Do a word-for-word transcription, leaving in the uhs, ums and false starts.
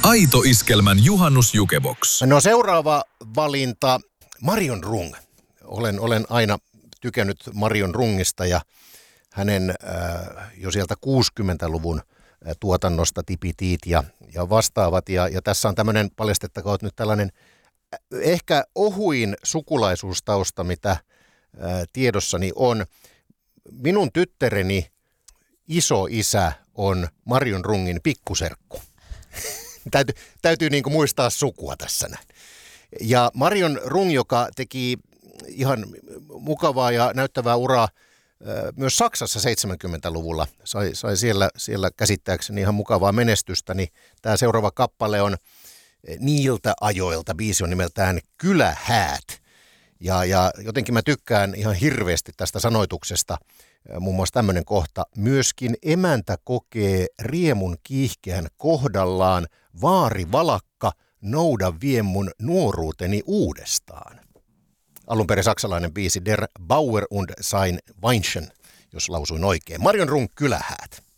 Aito Iskelmän juhannusjukebox. No seuraava valinta, Marion Rung. Olen, olen aina tykännyt Marion Rungista ja hänen äh, jo sieltä kuusikymmentäluvun äh, tuotannosta Tipitiit ja, ja vastaavat. Ja, ja tässä on tämmöinen, paljastettakoon nyt tällainen äh, ehkä ohuin sukulaisuustausta, mitä äh, tiedossani on. Minun tyttäreni isoisä on Marion Rungin pikkuserkku. Täytyy, täytyy niin kuin muistaa sukua tässä näin. Ja Marion Rung, joka teki ihan mukavaa ja näyttävää uraa myös Saksassa seitsemänkymmentäluvulla, sai, sai siellä, siellä käsittääkseni ihan mukavaa menestystä, niin tämä seuraava kappale on niiltä ajoilta, biisi on nimeltään Kylähäät. Ja, ja jotenkin mä tykkään ihan hirveästi tästä sanoituksesta. Muun muassa tämmöinen kohta. Myöskin emäntä kokee riemun kiihkeän kohdallaan, vaari valakka, nouda vie mun nuoruuteni uudestaan. Alun perin saksalainen biisi Der Bauer und sein Weinchen, jos lausuin oikein. Marion Rung, Kylähäät.